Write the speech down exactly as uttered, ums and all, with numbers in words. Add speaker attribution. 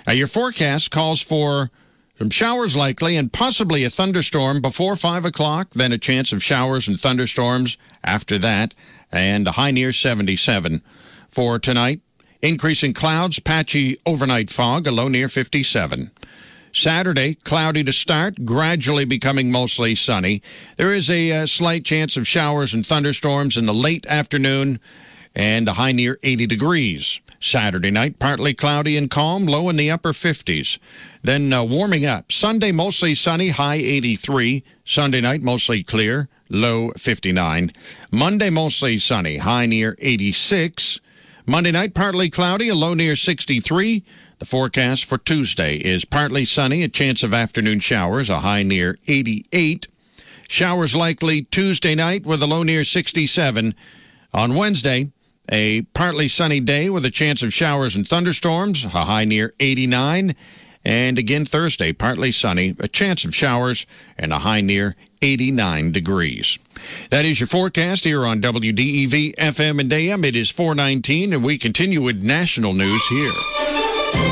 Speaker 1: Uh, your forecast calls for some showers likely and possibly a thunderstorm before five o'clock, then a chance of showers and thunderstorms after that, and a high near seventy-seven. For tonight, increasing clouds, patchy overnight fog, a low near fifty-seven. Saturday, cloudy to start, gradually becoming mostly sunny. There is a uh, slight chance of showers and thunderstorms in the late afternoon, and a high near eighty degrees. Saturday night, partly cloudy and calm, low in the upper fifties. Then uh, warming up. Sunday, mostly sunny, high eighty-three. Sunday night, mostly clear, low fifty-nine. Monday, mostly sunny, high near eighty-six. Monday night, partly cloudy, a low near sixty-three. The forecast for Tuesday is partly sunny, a chance of afternoon showers, a high near eighty-eight. Showers likely Tuesday night with a low near sixty-seven. On Wednesday, a partly sunny day with a chance of showers and thunderstorms, a high near eighty-nine. And again Thursday, partly sunny, a chance of showers, and a high near eighty-nine degrees. That is your forecast here on W D E V F M and A M. It is four nineteen, and we continue with national news here.